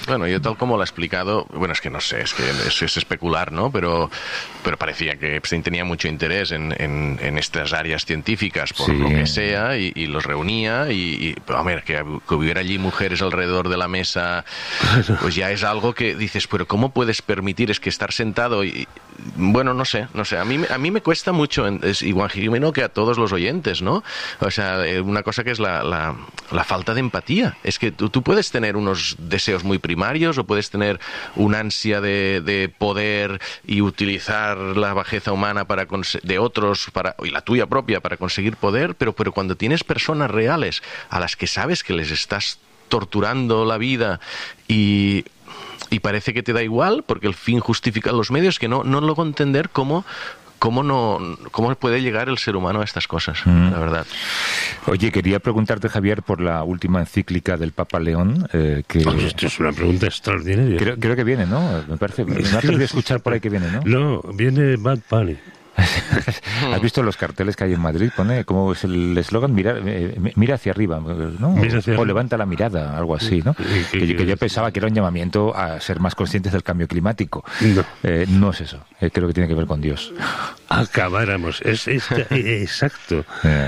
Bueno, yo tal como lo ha explicado, bueno, es que no sé, es que es especular, ¿no? Pero parecía que Epstein tenía mucho interés en estas áreas científicas, por lo que sea, y los reunía, y a ver, que hubiera allí mujeres alrededor de la mesa, pues ya es algo que dices, pero ¿cómo puedes permitir? Es que estar sentado y... Bueno, no sé, a mí me cuesta mucho, igual que a todos los oyentes, ¿no? O sea, una cosa que es la falta de empatía. Es que tú puedes tener unos deseos muy primarios o puedes tener una ansia de poder y utilizar la bajeza humana de otros y la tuya propia para conseguir poder, pero cuando tienes personas reales a las que sabes que les estás torturando la vida y parece que te da igual porque el fin justifica los medios, que no logro entender cómo puede llegar el ser humano a estas cosas, la verdad. Oye, quería preguntarte, Javier, por la última encíclica del Papa León. Esto es una pregunta extraordinaria. Creo que viene, ¿no? Me parece. Me ha perdido escuchar por ahí que viene, ¿no? No, viene Bad Bunny. ¿Has visto los carteles que hay en Madrid? Pone, ¿cómo es el eslogan? Mira hacia arriba, ¿no? O levanta la mirada, algo así, ¿no? Que yo pensaba que era un llamamiento a ser más conscientes del cambio climático. No es eso. Creo que tiene que ver con Dios. Acabáramos. Exacto.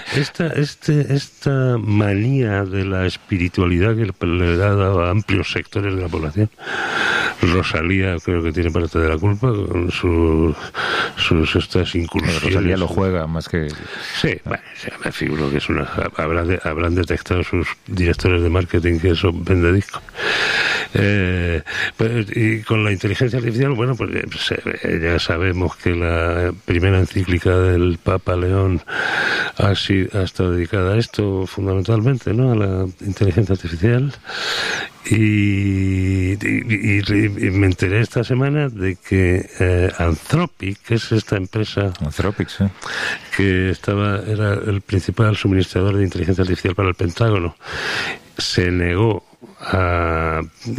Esta manía de la espiritualidad que le da a amplios sectores de la población. Rosalía creo que tiene parte de la culpa con sus estas incursiones. Rosalía lo juega más que... Sí, bueno, me figuro que es habrán detectado sus directores de marketing que eso vende discos. Y con la inteligencia artificial, bueno, pues ya sabemos que la primera encíclica del Papa León ha estado dedicada a esto fundamentalmente, ¿no? A la inteligencia artificial. Y me enteré esta semana de que Anthropic, que es esta empresa que era el principal suministrador de inteligencia artificial para el Pentágono, se negó a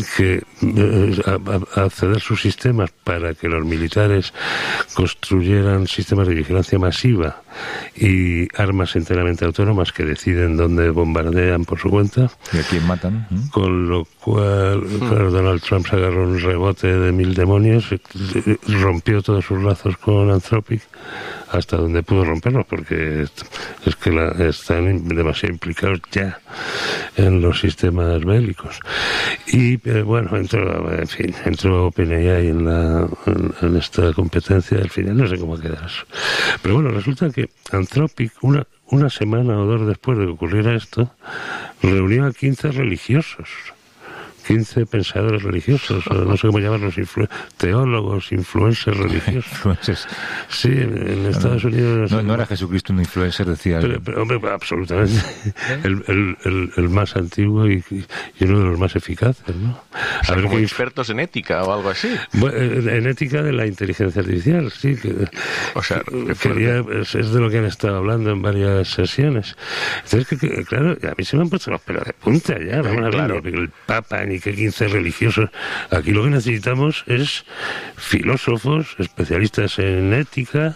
ceder sus sistemas para que los militares construyeran sistemas de vigilancia masiva y armas enteramente autónomas que deciden dónde bombardean por su cuenta. ¿Y a quién matan? Con lo cual, claro, Donald Trump se agarró un rebote de 1000 demonios, rompió todos sus lazos con Anthropic hasta donde pudo romperlos, porque es que están demasiado implicados ya en los sistemas bélicos. Y bueno, entró OpenAI en esta competencia. Al final no sé cómo quedar eso. Pero bueno, resulta que Anthropic, una semana o dos después de que ocurriera esto, reunió a 15 religiosos. 15 pensadores religiosos, o no sé cómo llamarlos, teólogos, influencers religiosos. Influencers. Sí, en Estados Unidos... No era Jesucristo un influencer, decía. Pero hombre, absolutamente. El más antiguo y uno de los más eficaces, ¿no? O sea, como expertos en ética o algo así. Bueno, en ética de la inteligencia artificial, sí. O sea, es de lo que han estado hablando en varias sesiones. Entonces, claro, a mí se me han puesto los pelos de punta ya. Vamos a ver, el Papa ni que 15 religiosos. Aquí lo que necesitamos es filósofos, especialistas en ética,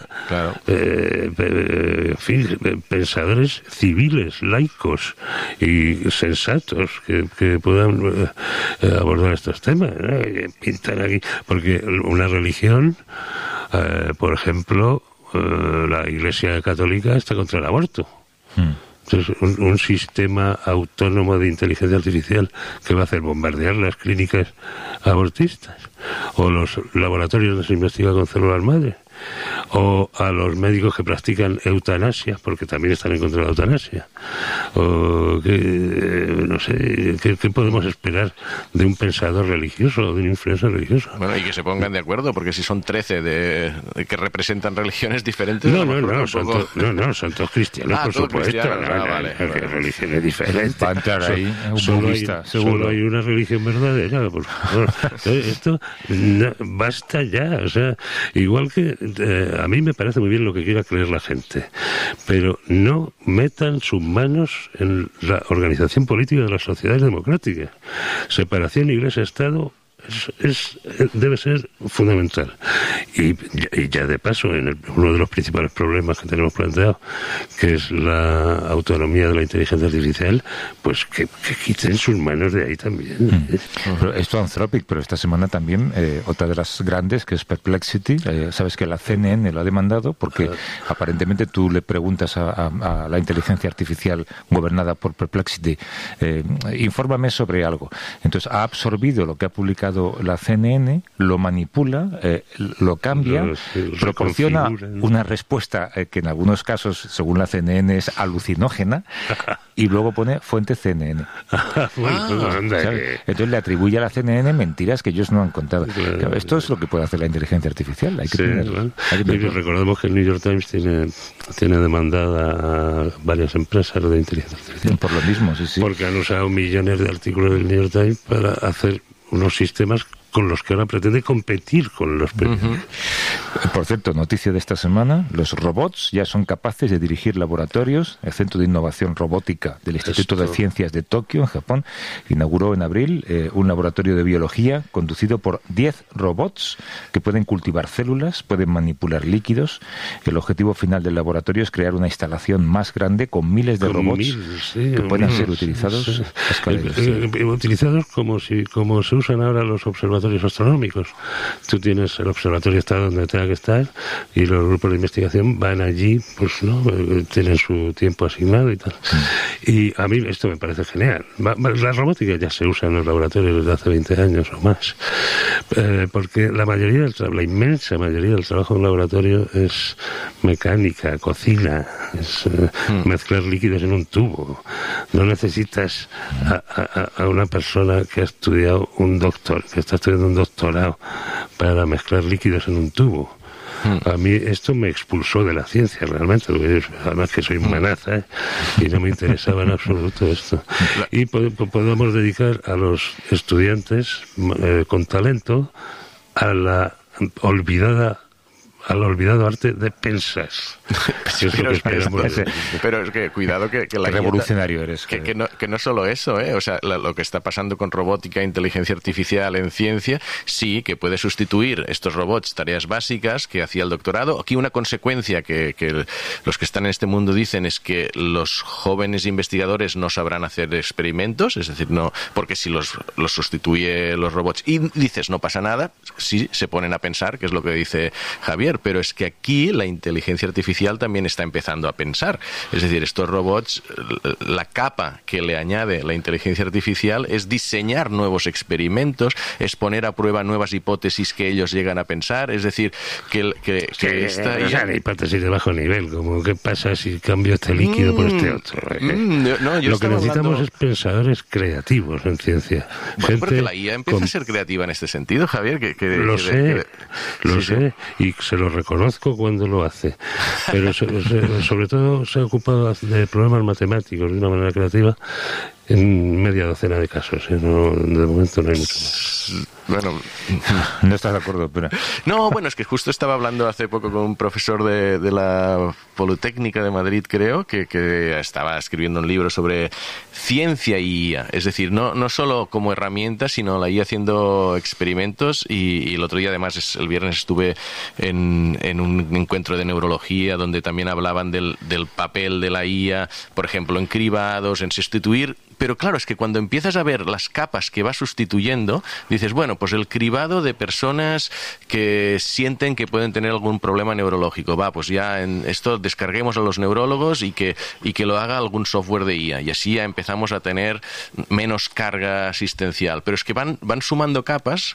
en fin, pensadores civiles, laicos y sensatos que puedan abordar estos temas, ¿no? Pintar aquí, porque una religión, por ejemplo, la Iglesia Católica está contra el aborto. Entonces, un sistema autónomo de inteligencia artificial que va a hacer bombardear las clínicas abortistas o los laboratorios donde se investiga con células madre o a los médicos que practican eutanasia, porque también están en contra de la eutanasia, o no sé, ¿qué podemos esperar de un pensador religioso o de un influencer religioso? Bueno, y que se pongan de acuerdo, porque si son 13 que representan religiones diferentes... son todos cristianos, por supuesto. Religiones diferentes. Va a entrar ahí un budista, solo hay una religión verdadera, por favor. Esto basta ya, o sea, igual que a mí me parece muy bien lo que quiera creer la gente, pero no metan sus manos en la organización política de las sociedades democráticas. Separación Iglesia-Estado debe ser fundamental. Y ya de paso, uno de los principales problemas que tenemos planteado, que es la autonomía de la inteligencia artificial, pues que quiten sus manos de ahí también. Pero esto Anthropic, pero esta semana también otra de las grandes, que es Perplexity. Sabes que la CNN lo ha demandado porque aparentemente tú le preguntas a la inteligencia artificial gobernada por Perplexity, infórmame sobre algo. Entonces ha absorbido lo que ha publicado la CNN, lo manipula, lo cambia, proporciona una respuesta que en algunos casos, según la CNN, es alucinógena, y luego pone fuente CNN. Entonces le atribuye a la CNN mentiras que ellos no han contado. Claro, esto es lo que puede hacer la inteligencia artificial. Hay que tenerlo. Recordemos que el New York Times tiene demandada a varias empresas de inteligencia artificial. Por lo mismo, sí. Porque han usado millones de artículos del New York Times para hacer unos sistemas con los que ahora pretende competir con los periódicos. Por cierto, noticia de esta semana, los robots ya son capaces de dirigir laboratorios. El Centro de Innovación Robótica del Instituto de Ciencias de Tokio, en Japón, inauguró en abril un laboratorio de biología conducido por 10 robots que pueden cultivar células, pueden manipular líquidos. El objetivo final del laboratorio es crear una instalación más grande con miles de robots que puedan ser utilizados a escala industrial. Utilizados como se usan ahora los observatorios astronómicos. Tú tienes el observatorio, está donde tenga que estar, y los grupos de investigación van allí, pues no, tienen su tiempo asignado y tal. Y a mí esto me parece genial. La robótica ya se usa en los laboratorios desde hace 20 años o más, porque la inmensa mayoría del trabajo en un laboratorio es mecánica, cocina, es mezclar líquidos en un tubo. No necesitas a una persona que ha estudiado que está estudiando un doctorado para mezclar líquidos en un tubo. A mí esto me expulsó de la ciencia realmente, además que soy manaza y no me interesaba en absoluto esto. Y podemos dedicar a los estudiantes con talento al olvidado arte de pensar. Pero es que cuidado que la revolucionario eres. Que no solo eso, o sea, lo que está pasando con robótica e inteligencia artificial en ciencia, sí, que puede sustituir estos robots tareas básicas que hacía el doctorado. Aquí una consecuencia que los que están en este mundo dicen es que los jóvenes investigadores no sabrán hacer experimentos, es decir, no, porque si los sustituye los robots y dices no pasa nada, sí se ponen a pensar, que es lo que dice Javier, pero es que aquí la inteligencia artificial también está empezando a pensar. Es decir, estos robots, la capa que le añade la inteligencia artificial es diseñar nuevos experimentos, es poner a prueba nuevas hipótesis que ellos llegan a pensar. Es decir, que esta hipótesis de bajo nivel, como qué pasa si cambio este líquido por este otro. Lo que necesitamos es pensadores creativos en ciencia. Bueno, porque la IA empieza a ser creativa en este sentido, Javier. Lo sé, y se lo reconozco cuando lo hace. Pero sobre todo se ha ocupado de problemas matemáticos de una manera creativa en media docena de casos. De momento no hay mucho más. Bueno, no estás de acuerdo, pero... No, bueno, es que justo estaba hablando hace poco con un profesor de la Politécnica de Madrid, creo, que estaba escribiendo un libro sobre ciencia y IA. Es decir, no solo como herramienta, sino la IA haciendo experimentos. Y el otro día, además, el viernes estuve en un encuentro de neurología donde también hablaban del papel de la IA, por ejemplo, en cribados, en sustituir. Pero claro, es que cuando empiezas a ver las capas que va sustituyendo, dices, bueno, pues el cribado de personas que sienten que pueden tener algún problema neurológico. Pues ya en esto descarguemos a los neurólogos y que lo haga algún software de IA. Y así ya empezamos a tener menos carga asistencial. Pero es que van sumando capas,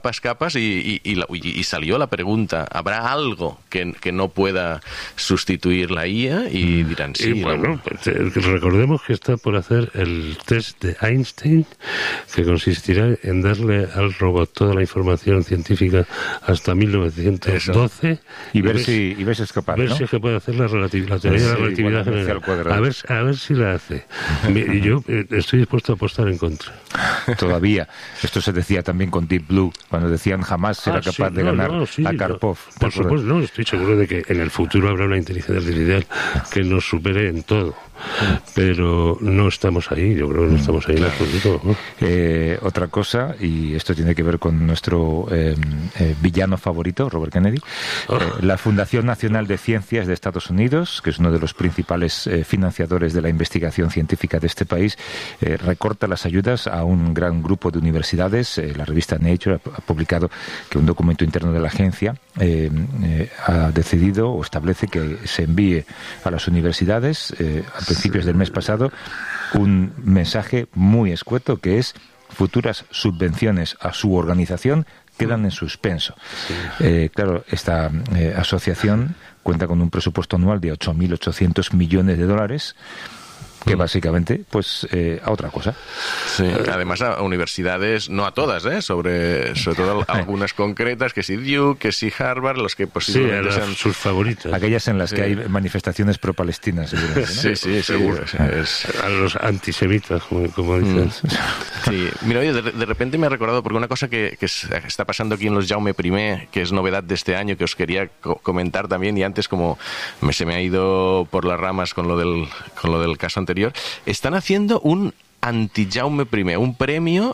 y salió la pregunta, ¿habrá algo que no pueda sustituir la IA? Y dirán sí. Y bueno, recordemos que está por hacer el test de Einstein, que consistirá en darle al robot toda la información científica hasta 1912 y ver si es capaz, ver si es capaz de hacer la teoría de la relatividad general. A ver si la hace. Y yo estoy dispuesto a apostar en contra. Todavía. Esto se decía también con Deep Blue, cuando decían jamás será capaz de ganar a Karpov. Por supuesto, estoy seguro de que en el futuro habrá una inteligencia artificial que nos supere en todo. pero no estamos ahí, yo creo que no estamos ahí en absoluto, ¿no? Otra cosa, y esto tiene que ver con nuestro villano favorito, Robert Kennedy, la Fundación Nacional de Ciencias de Estados Unidos, que es uno de los principales financiadores de la investigación científica de este país, recorta las ayudas a un gran grupo de universidades. La revista Nature ha publicado que un documento interno de la agencia ha decidido o establece que se envíe a las universidades a principios del mes pasado un mensaje muy escueto, que es: futuras subvenciones a su organización quedan en suspenso. Claro, esta asociación cuenta con un presupuesto anual de 8.800 millones de dólares, que básicamente, pues, a otra cosa. Sí, además a universidades, no a todas, sobre todo algunas concretas, que si Duke, que si Harvard, los que posiblemente sean sus favoritas. Aquellas en las que hay manifestaciones pro-palestinas, seguramente, ¿no? Sí, seguro. A los antisemitas, como dicen. Sí, mira, oye, de repente me ha recordado, porque una cosa que está pasando aquí en los Jaume I, que es novedad de este año, que os quería comentar también, y antes como se me ha ido por las ramas con lo del caso anterior, están haciendo un anti-Jaume I, un premio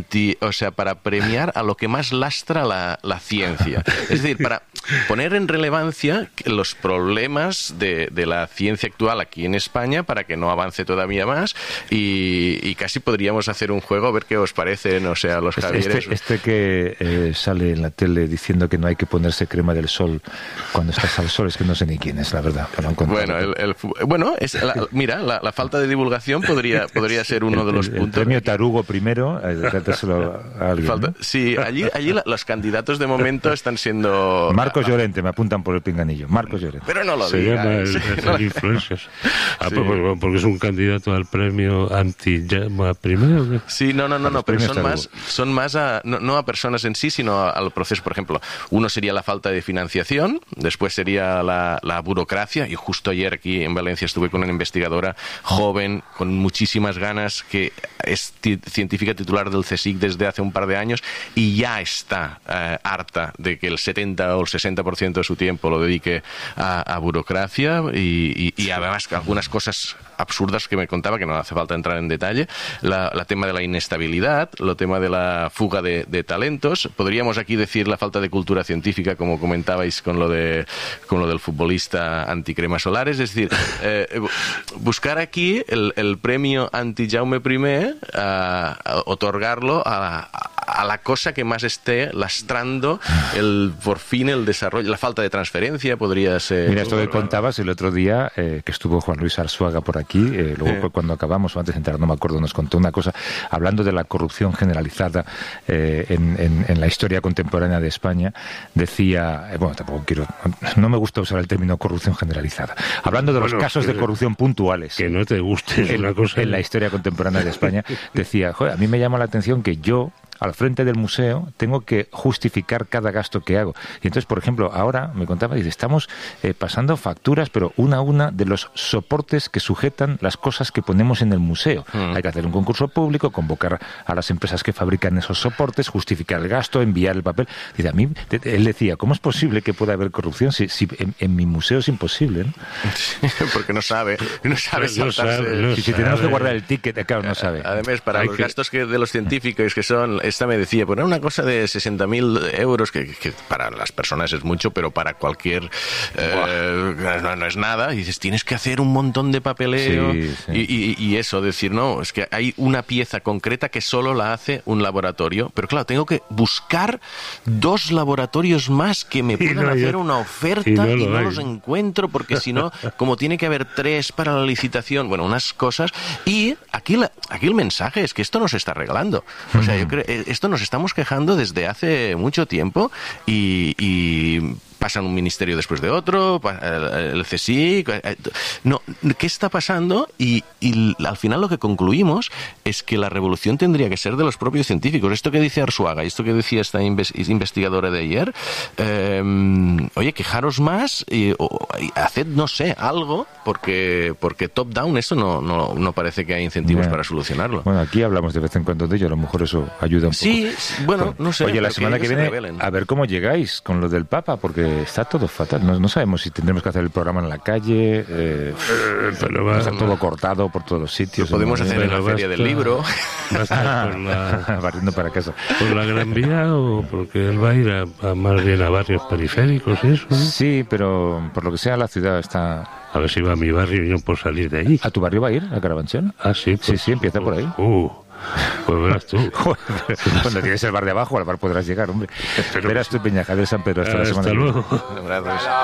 para premiar a lo que más lastra la ciencia. Es decir, para poner en relevancia los problemas de la ciencia actual aquí en España, para que no avance todavía más, y casi podríamos hacer un juego, a ver qué os parece, no sé, a los Javieres. Este que sale en la tele diciendo que no hay que ponerse crema del sol cuando estás al sol, es que no sé ni quién es, la verdad. Bueno, mira, la falta de divulgación podría ser uno de los puntos. El premio Tarugo primero, dárselo a alguien, ¿no? Sí, allí los candidatos de momento están siendo... Marcos Llorente, me apuntan por el pinganillo. Marcos Llorente. Pero no lo se digas. llama el influencers. Porque es un candidato al premio anti-Jaume I. Sí, no, pero son más no a personas en sí, sino al proceso. Por ejemplo, uno sería la falta de financiación, después sería la burocracia, y justo ayer aquí en Valencia estuve con una investigadora joven, con muchísimas ganas, que es científica titular del CSIC desde hace un par de años, y ya está harta de que el 70 o el 60% de su tiempo lo dedique a burocracia, y además algunas cosas absurdas que me contaba, que no hace falta entrar en detalle, la tema de la inestabilidad, el tema de la fuga de talentos. Podríamos aquí decir la falta de cultura científica, como comentabais con lo del futbolista anticremas solares. Es decir, buscar aquí el premio anti-Jaume I, otorgarlo a la cosa que más esté lastrando por fin el desarrollo. La falta de transferencia podría ser... Mira, esto que contabas el otro día, que estuvo Juan Luis Arzuaga por aquí, luego cuando acabamos, o antes de entrar, no me acuerdo, nos contó una cosa, hablando de la corrupción generalizada en la historia contemporánea de España. Decía, no me gusta usar el término corrupción generalizada, hablando de los casos de corrupción puntuales, que no te guste una cosa en la historia contemporánea de España. Decía, a mí me llama la atención que yo, al frente del museo, tengo que justificar cada gasto que hago. Y entonces, por ejemplo, ahora me contaba, dice, estamos pasando facturas, pero una a una, de los soportes que sujetan las cosas que ponemos en el museo. Hay que hacer un concurso público, convocar a las empresas que fabrican esos soportes, justificar el gasto, enviar el papel. Dice, a mí, él decía, ¿cómo es posible que pueda haber corrupción si en mi museo es imposible, ¿no? Porque no sabe saltarse. Si tenemos que guardar el ticket, claro, no sabe. Además, para los gastos de los científicos, que son... Esta me decía, pues una cosa de 60.000 euros, que para las personas es mucho, pero para cualquier... no es nada. Y dices, tienes que hacer un montón de papeleo. Sí. Y eso, decir, no, es que hay una pieza concreta que solo la hace un laboratorio. Pero claro, tengo que buscar 2 laboratorios más que me puedan hacer una oferta, y no los encuentro, porque si no, como tiene que haber 3 para la licitación, bueno, unas cosas. Y aquí el mensaje es que esto nos está regalando. O sea, yo creo... Esto nos estamos quejando desde hace mucho tiempo, y pasan un ministerio después de otro, el CSIC... No, ¿qué está pasando? Y al final lo que concluimos es que la revolución tendría que ser de los propios científicos. Esto que dice Arzuaga, esto que decía esta investigadora de ayer, oye, quejaros más, o haced, no sé, algo, porque top-down esto no parece que hay incentivos para solucionarlo. Bueno, aquí hablamos de vez en cuando de ello, a lo mejor eso ayuda un poco. Sí, bueno, no sé. Oye, la semana que viene, a ver cómo llegáis con lo del Papa, porque está todo fatal. No sabemos si tendremos que hacer el programa en la calle, está todo cortado por todos los sitios. Lo podemos hacer en la feria del libro. Barriendo para casa. ¿Por la Gran Vía o porque él va a ir a más bien a barrios periféricos y eso? ¿No? Sí, pero por lo que sea la ciudad está... A ver si va a mi barrio y yo puedo salir de ahí. ¿A tu barrio va a ir, a Carabanchel? Ah, sí. Pues, sí, empieza por ahí. Pues verás tú. Cuando tienes el bar de abajo, al bar podrás llegar, hombre. Verás tú, Peña Javier San Pedro, hasta la semana. Hasta luego.